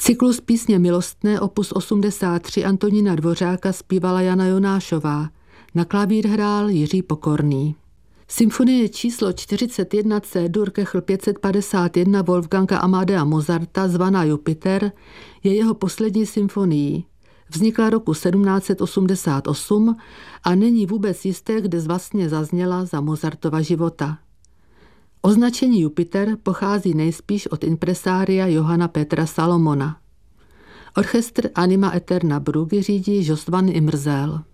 Cyklus Písně milostné opus 83 Antonína Dvořáka zpívala Jana Jonášová, na klavír hrál Jiří Pokorný. Symfonie číslo 41 C-dur Kechl 551 Wolfganga Amadea Mozarta zvaná Jupiter je jeho poslední symfonií. Vznikla roku 1788 a není vůbec jisté, kde vlastně zazněla za Mozartova života. Označení Jupiter pochází nejspíš od impresária Johanna Petra Salomona. Orchestr Anima Eterna Brugge řídí Jost van Immerzeel.